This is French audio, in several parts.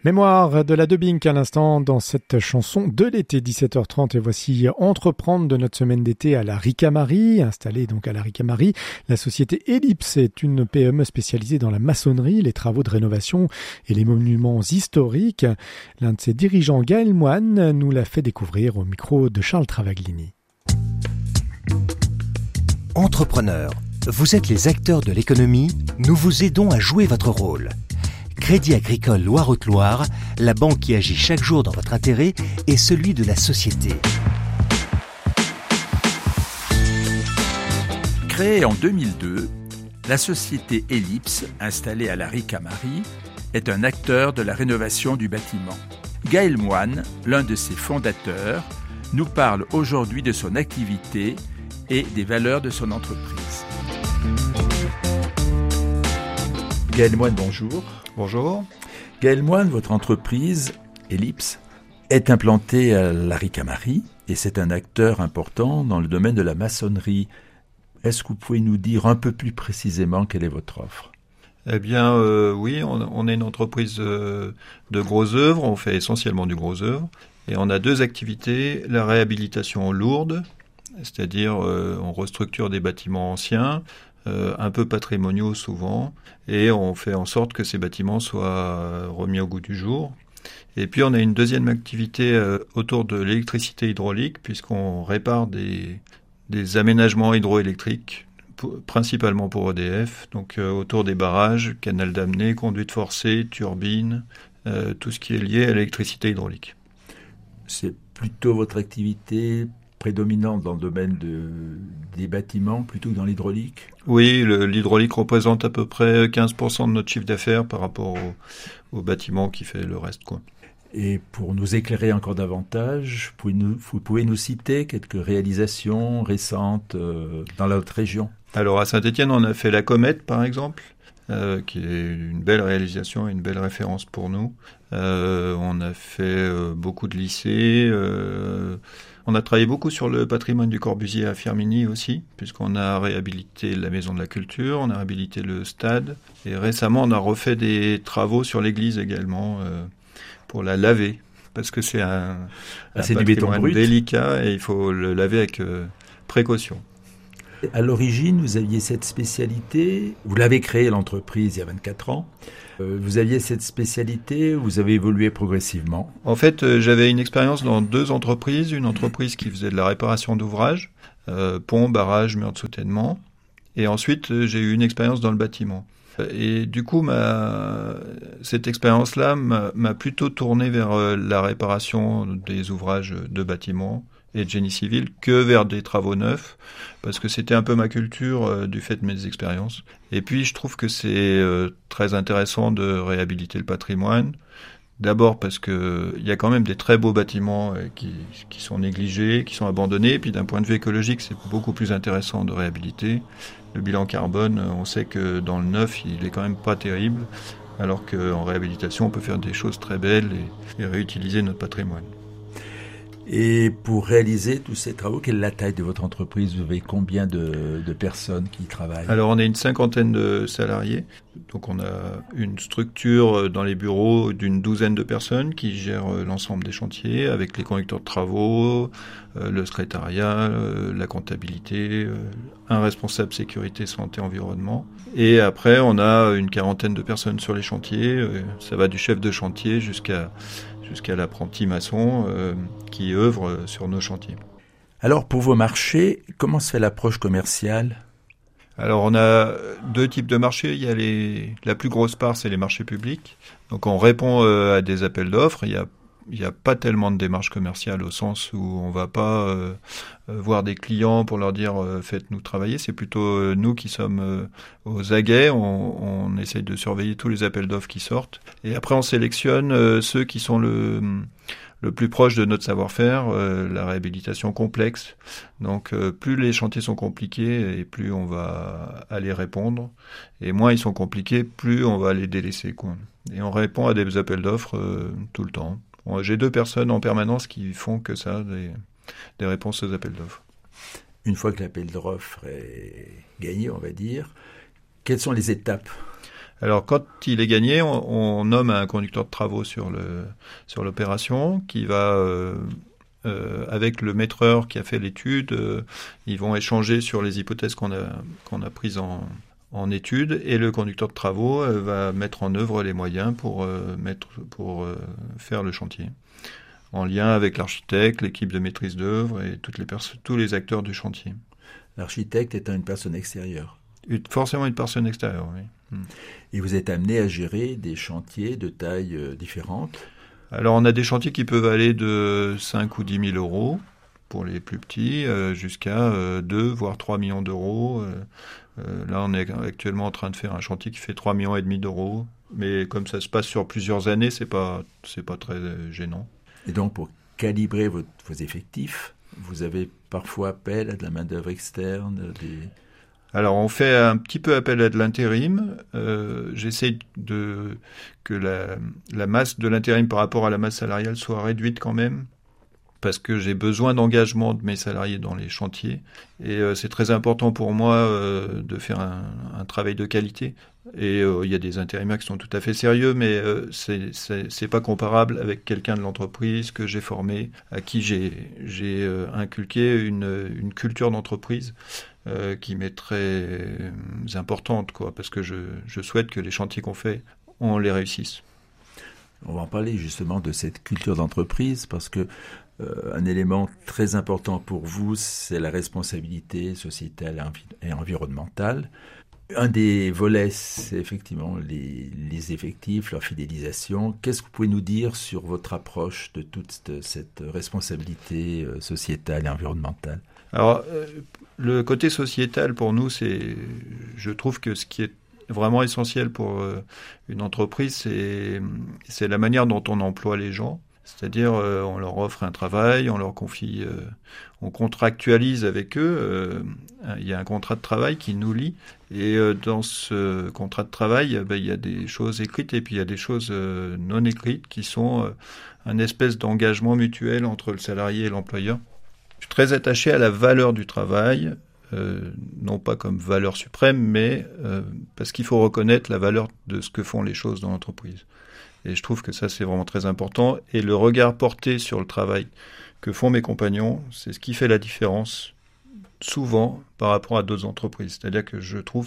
Mémoire de la Debink à l'instant dans cette chanson de l'été 17h30 et voici Entreprendre de notre semaine d'été à la Ricamarie. Installée donc à la Ricamarie, la société Ellipse est une PME spécialisée dans la maçonnerie, les travaux de rénovation et les monuments historiques. L'un de ses dirigeants, Gaël Moine, nous l'a fait découvrir au micro de Charles Travaglini. Entrepreneurs, vous êtes les acteurs de l'économie, nous vous aidons à jouer votre rôle. Crédit Agricole Loire-Haute-Loire, la banque qui agit chaque jour dans votre intérêt et celui de la société. Créée en 2002, la société Ellipse, installée à la Ricamarie, est un acteur de la rénovation du bâtiment. Gaël Moine, l'un de ses fondateurs, nous parle aujourd'hui de son activité et des valeurs de son entreprise. Gaël Moine, bonjour. Bonjour. Gaël Moine, votre entreprise, Ellipse, est implantée à la Ricamarie et c'est un acteur important dans le domaine de la maçonnerie. Est-ce que vous pouvez nous dire un peu plus précisément quelle est votre offre ? Eh bien, oui, on est une entreprise de gros œuvres, on fait essentiellement du gros œuvre et on a deux activités, la réhabilitation lourde, c'est-à-dire on restructure des bâtiments anciens, un peu patrimoniaux souvent, et on fait en sorte que ces bâtiments soient remis au goût du jour. Et puis on a une deuxième activité autour de l'électricité hydraulique, puisqu'on répare des aménagements hydroélectriques, principalement pour EDF, donc autour des barrages, canal d'amener, conduite forcée, turbines, tout ce qui est lié à l'électricité hydraulique. C'est plutôt votre activité prédominante dans le domaine des bâtiments plutôt que dans l'hydraulique ? Oui, l'hydraulique représente à peu près 15% de notre chiffre d'affaires par rapport au bâtiment qui fait le reste, quoi. Et pour nous éclairer encore davantage, vous pouvez nous citer quelques réalisations récentes dans notre région ? Alors à Saint-Étienne, on a fait la Comète par exemple, qui est une belle réalisation et une belle référence pour nous. On a fait beaucoup de lycées. On a travaillé beaucoup sur le patrimoine du Corbusier à Firminy aussi, puisqu'on a réhabilité la Maison de la Culture, on a réhabilité le stade, et récemment on a refait des travaux sur l'église également, pour la laver, parce que c'est un patrimoine délicat et il faut le laver avec précaution. À l'origine, vous aviez cette spécialité, vous l'avez créée l'entreprise il y a 24 ans, vous aviez cette spécialité, vous avez évolué progressivement. En fait, j'avais une expérience dans deux entreprises, une entreprise qui faisait de la réparation d'ouvrages, ponts, barrages, murs de soutènement, et ensuite j'ai eu une expérience dans le bâtiment. Et du coup, cette expérience-là m'a plutôt tourné vers la réparation des ouvrages de bâtiments et de génie civil que vers des travaux neufs, parce que c'était un peu ma culture du fait de mes expériences. Et puis, je trouve que c'est très intéressant de réhabiliter le patrimoine. D'abord parce que il y a quand même des très beaux bâtiments qui sont négligés, qui sont abandonnés. Et puis d'un point de vue écologique, c'est beaucoup plus intéressant de réhabiliter. Le bilan carbone, on sait que dans le neuf, il est quand même pas terrible, alors qu'en réhabilitation, on peut faire des choses très belles et réutiliser notre patrimoine. Et pour réaliser tous ces travaux, quelle est la taille de votre entreprise ? Vous avez combien de personnes qui y travaillent ? Alors on est une 50aine de salariés, donc on a une structure dans les bureaux d'une 12aine de personnes qui gèrent l'ensemble des chantiers avec les conducteurs de travaux, le secrétariat, la comptabilité, un responsable sécurité, santé, environnement. Et après on a une 40aine de personnes sur les chantiers, ça va du chef de chantier jusqu'à l'apprenti maçon qui œuvre sur nos chantiers. Alors pour vos marchés, comment se fait l'approche commerciale ? Alors on a deux types de marchés. Il y a la plus grosse part, c'est les marchés publics. Donc on répond à des appels d'offres. Il y a pas tellement de démarches commerciales au sens où on va pas voir des clients pour leur dire faites-nous travailler. C'est plutôt nous qui sommes aux aguets. On essaye de surveiller tous les appels d'offres qui sortent. Et après on sélectionne ceux qui sont le plus proche de notre savoir-faire, la réhabilitation complexe. Donc plus les chantiers sont compliqués et plus on va aller répondre. Et moins ils sont compliqués, plus on va les délaisser, quoi. Et on répond à des appels d'offres tout le temps. J'ai 2 personnes en permanence qui font que ça, des réponses aux appels d'offres. Une fois que l'appel d'offres est gagné, on va dire, quelles sont les étapes ? Alors, quand il est gagné, on nomme un conducteur de travaux sur l'opération qui va, avec le maîtreur qui a fait l'étude, ils vont échanger sur les hypothèses qu'on a prises en étude, et le conducteur de travaux va mettre en œuvre les moyens pour faire le chantier, en lien avec l'architecte, l'équipe de maîtrise d'œuvre et tous les acteurs du chantier. L'architecte étant une personne extérieure. Forcément une personne extérieure, oui. Et vous êtes amené à gérer des chantiers de tailles différentes? Alors, on a des chantiers qui peuvent aller de 5 ou 10 000 euros pour les plus petits, jusqu'à 2 voire 3 millions d'euros. Là, on est actuellement en train de faire un chantier qui fait 3,5 millions d'euros. Mais comme ça se passe sur plusieurs années, c'est pas très gênant. Et donc, pour calibrer vos effectifs, vous avez parfois appel à de la main-d'œuvre externe, Alors, on fait un petit peu appel à de l'intérim. J'essaie que la masse de l'intérim par rapport à la masse salariale soit réduite quand même, parce que j'ai besoin d'engagement de mes salariés dans les chantiers. Et c'est très important pour moi de faire un travail de qualité. Et il y a des intérimaires qui sont tout à fait sérieux, mais c'est pas comparable avec quelqu'un de l'entreprise que j'ai formé, à qui j'ai inculqué une culture d'entreprise qui m'est très importante, quoi, parce que je souhaite que les chantiers qu'on fait, on les réussisse. On va en parler justement de cette culture d'entreprise, parce que un élément très important pour vous, c'est la responsabilité sociétale et environnementale. Un des volets, c'est effectivement les effectifs, leur fidélisation. Qu'est-ce que vous pouvez nous dire sur votre approche de toute cette responsabilité sociétale et environnementale? Alors, le côté sociétal, pour nous, je trouve que ce qui est vraiment essentiel pour une entreprise, c'est la manière dont on emploie les gens. C'est-à-dire, on leur offre un travail, on leur confie, on contractualise avec eux. Il y a un contrat de travail qui nous lie. Et dans ce contrat de travail, il y a des choses écrites et puis il y a des choses non écrites qui sont un espèce d'engagement mutuel entre le salarié et l'employeur. Je suis très attaché à la valeur du travail, non pas comme valeur suprême, mais parce qu'il faut reconnaître la valeur de ce que font les choses dans l'entreprise. Et je trouve que ça, c'est vraiment très important. Et le regard porté sur le travail que font mes compagnons, c'est ce qui fait la différence, souvent, par rapport à d'autres entreprises. C'est-à-dire que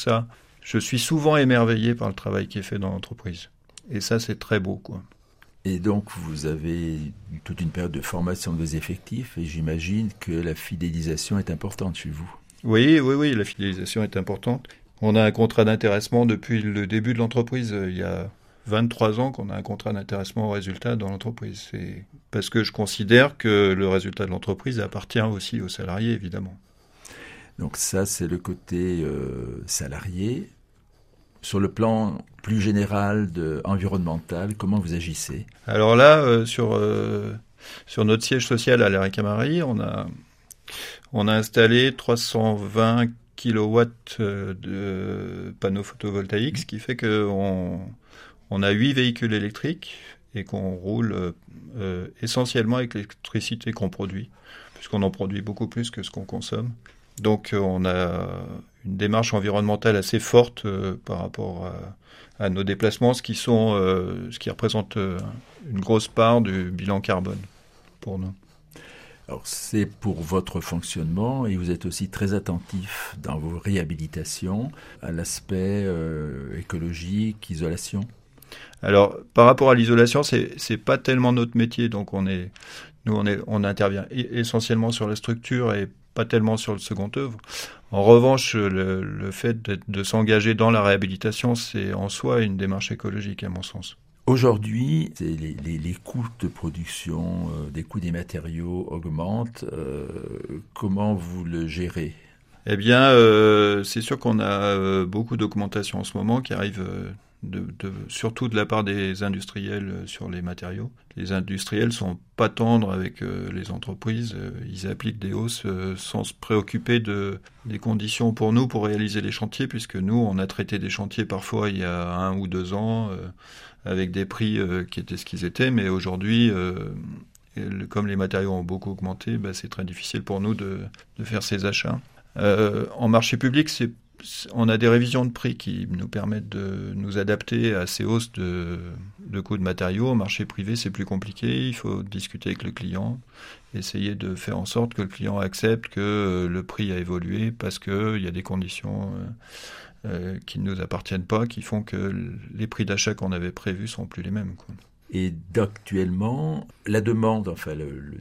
je suis souvent émerveillé par le travail qui est fait dans l'entreprise. Et ça, c'est très beau, quoi. Et donc, vous avez toute une période de formation de vos effectifs, et j'imagine que la fidélisation est importante chez vous. Oui, la fidélisation est importante. On a un contrat d'intéressement depuis le début de l'entreprise. Il y a 23 ans qu'on a un contrat d'intéressement au résultat dans l'entreprise. C'est parce que je considère que le résultat de l'entreprise appartient aussi aux salariés, évidemment. Donc ça, c'est le côté salarié. Sur le plan plus général environnemental, comment vous agissez? Alors là, sur notre siège social à la Ricamarie, on a installé 320 kilowatts de panneaux photovoltaïques, ce qui fait qu'on a 8 véhicules électriques et qu'on roule essentiellement avec l'électricité qu'on produit, puisqu'on en produit beaucoup plus que ce qu'on consomme. Donc on a une démarche environnementale assez forte par rapport à nos déplacements, ce qui représente une grosse part du bilan carbone pour nous. Alors c'est pour votre fonctionnement, et vous êtes aussi très attentif dans vos réhabilitations à l'aspect écologique, isolation. Alors par rapport à l'isolation, c'est pas tellement notre métier, donc on intervient essentiellement sur la structure et pas tellement sur le second œuvre. En revanche, le fait de s'engager dans la réhabilitation, c'est en soi une démarche écologique à mon sens. Aujourd'hui, les coûts de production, des coûts des matériaux augmentent. Comment vous le gérez? Eh bien, c'est sûr qu'on a beaucoup d'augmentation en ce moment qui arrive surtout de la part des industriels sur les matériaux. Les industriels sont pas tendres avec les entreprises. Ils appliquent des hausses sans se préoccuper des conditions pour nous pour réaliser les chantiers, puisque nous, on a traité des chantiers parfois il y a 1 ou 2 ans avec des prix qui étaient ce qu'ils étaient, mais aujourd'hui, comme les matériaux ont beaucoup augmenté, c'est très difficile pour nous de faire ces achats. En marché public, on a des révisions de prix qui nous permettent de nous adapter à ces hausses de coûts de matériaux. Au marché privé, c'est plus compliqué. Il faut discuter avec le client, essayer de faire en sorte que le client accepte que le prix a évolué parce qu'il y a des conditions qui ne nous appartiennent pas, qui font que les prix d'achat qu'on avait prévus sont plus les mêmes, quoi. Et actuellement, la demande, enfin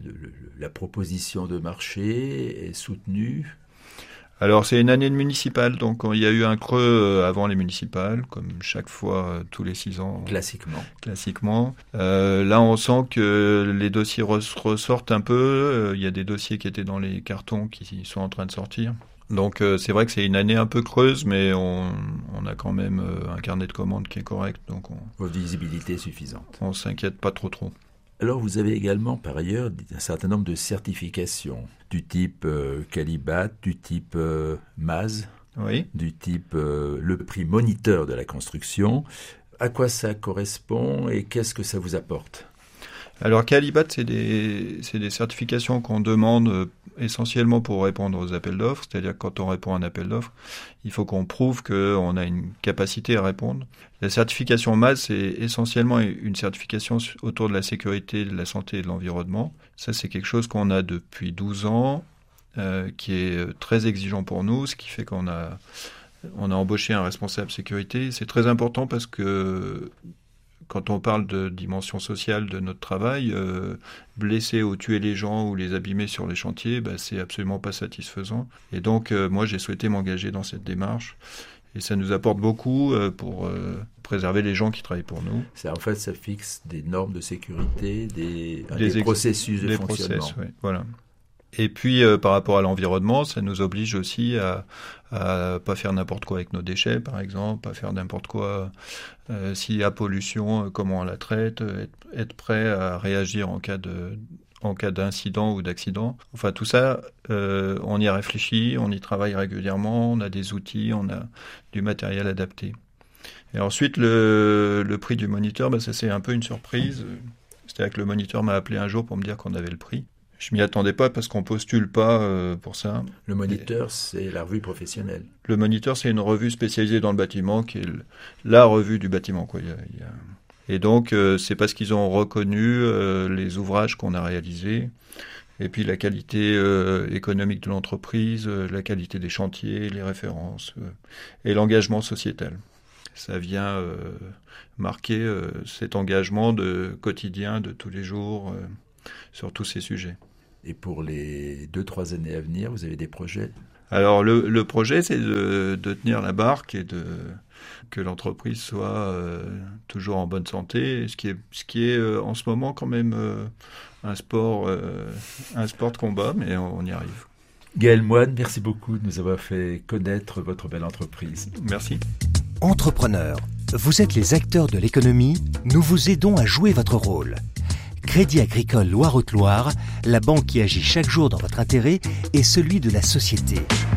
la proposition de marché est soutenue. Alors c'est une année de municipale, donc il y a eu un creux avant les municipales, comme chaque fois tous les 6 ans. Classiquement. Là on sent que les dossiers ressortent un peu, il y a des dossiers qui étaient dans les cartons qui sont en train de sortir. Donc c'est vrai que c'est une année un peu creuse, mais on a quand même un carnet de commandes qui est correct. Donc votre visibilité est suffisante. On s'inquiète pas trop. Alors vous avez également par ailleurs un certain nombre de certifications du type Qualibat, du type MAS, oui. Du type le prix moniteur de la construction. À quoi ça correspond et qu'est-ce que ça vous apporte ? Alors Qualibat, c'est des certifications qu'on demande essentiellement pour répondre aux appels d'offres, c'est-à-dire que quand on répond à un appel d'offres, il faut qu'on prouve qu'on a une capacité à répondre. La certification MAS, c'est essentiellement une certification autour de la sécurité, de la santé et de l'environnement. Ça, c'est quelque chose qu'on a depuis 12 ans, qui est très exigeant pour nous, ce qui fait qu'on a embauché un responsable sécurité. C'est très important parce que quand on parle de dimension sociale de notre travail, blesser ou tuer les gens ou les abîmer sur les chantiers, c'est absolument pas satisfaisant. Et donc, moi, j'ai souhaité m'engager dans cette démarche. Et ça nous apporte beaucoup pour préserver les gens qui travaillent pour nous. En fait, ça fixe des normes de sécurité, des processus de fonctionnement. Process, oui, voilà. Et puis, par rapport à l'environnement, ça nous oblige aussi à pas faire n'importe quoi avec nos déchets, par exemple, pas faire n'importe quoi s'il y a pollution, comment on la traite, être prêt à réagir en cas d'incident ou d'accident. Enfin, tout ça, on y a réfléchi, on y travaille régulièrement, on a des outils, on a du matériel adapté. Et ensuite, le prix du moniteur, ça c'est un peu une surprise. C'est-à-dire que le moniteur m'a appelé un jour pour me dire qu'on avait le prix. Je m'y attendais pas parce qu'on postule pas pour ça. Le Moniteur, c'est la revue professionnelle. Le Moniteur, c'est une revue spécialisée dans le bâtiment, qui est la revue du bâtiment, quoi. Et donc, c'est parce qu'ils ont reconnu les ouvrages qu'on a réalisés, et puis la qualité économique de l'entreprise, la qualité des chantiers, les références, et l'engagement sociétal. Ça vient marquer cet engagement de quotidien, de tous les jours, sur tous ces sujets. Et pour les 2-3 années à venir, vous avez des projets ? Alors le projet, c'est de tenir la barque et que l'entreprise soit toujours en bonne santé, ce qui est en ce moment quand même un sport de combat, mais on y arrive. Gaël Moine, merci beaucoup de nous avoir fait connaître votre belle entreprise. Merci. Entrepreneurs, vous êtes les acteurs de l'économie, nous vous aidons à jouer votre rôle. Crédit Agricole Loire-Haute-Loire, la banque qui agit chaque jour dans votre intérêt et celui de la société.